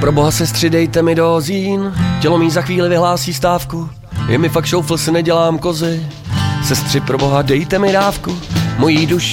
Pro boha sestři, dejte mi dozín, tělo mý za chvíli vyhlásí stávku. Je mi fakt šoufl, si nedělám kozy. Sestři, pro boha, dejte mi dávku, mojí duši